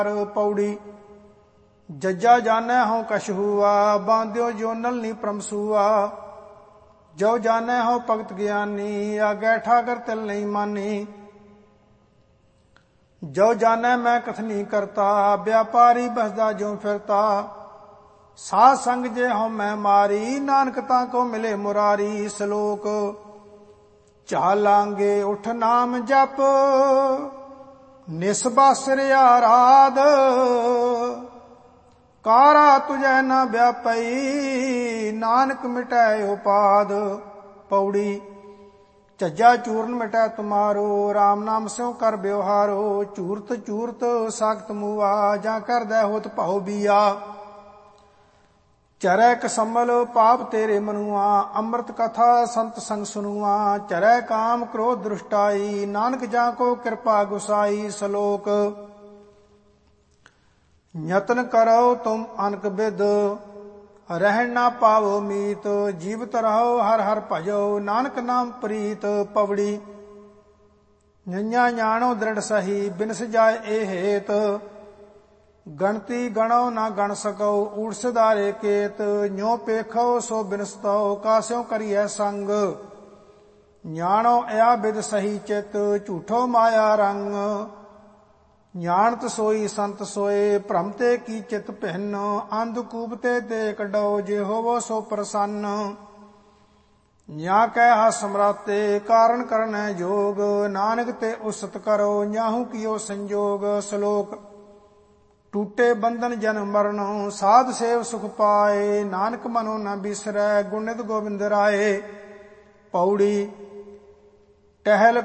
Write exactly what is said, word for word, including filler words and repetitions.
पौड़ी। जज्जा जानै हो कछ हुआ, बांध्यो जोनल नी प्रमसुआ। जो जानै हो भगत ज्ञानी, आगे ठाकर तिल नहीं मानी। जो जानै मैं कथनी करता, व्यापारी बसदा जो फिरता। साध संग जे हो मैं मारी, नानकता को मिले मुरारी। श्लोक चालांगे उठ नाम जप, निस्बासर आराध। कारा तुझे न व्यापई, नानक मिटै उपाद। पौड़ी। झज्जा चूर्ण मिटै तुम्हारो, राम नाम स्यों कर व्यवहारो। चूरत चूरत साखत मुआ, जा कर दे होत भाव बिया। चरै कसमल पाप तेरे मनुआ, अमृत कथा संत संग सुनुआ। चरै काम क्रोध दृष्टाई, नानक जा को कृपा गुसाई। श्लोक यत्न करो तुम अनक बिद, रहन ना पावो मीत। जीवत रहो हर हर भजो, नानक नाम प्रीत। पवड़ी। नैया न्याणो दृढ़ सही, बिनस जाय ए हेत। गणती गणो ना गण सको, ऊट सिधारे केत। न्यो पेखो सो बिनसतो, कास्यों करिए संग। न्याणो या बिद सही चित, झूठो माया रंग। न्याणत सोई संत सोए, भ्रमते की चित भिन्न। अंधकूपते देख डो, जे होवो सो प्रसन्न। न्या कह हस समराते, कारण करन जोग। नानक ते उसत करो, न्याहू कियो संजोग। श्लोक टूटे बंधन जन्म मरण, साध सेव सुख पाए। नानक मनो न बिसरै, गुणित गोविंद राय। पौड़ी। टहल